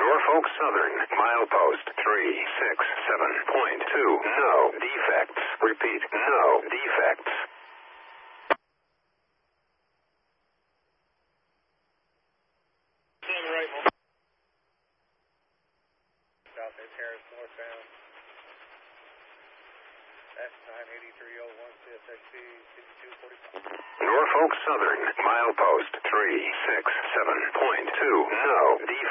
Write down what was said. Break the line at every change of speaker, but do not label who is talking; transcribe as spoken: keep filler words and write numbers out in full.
Norfolk Southern, milepost three six seven point two. No defects. Repeat, no defects.
South End Harris, northbound. That's nine eighty-three oh one C S X C sixty-two forty-five.
Norfolk Southern, milepost three six seven point two. No defects.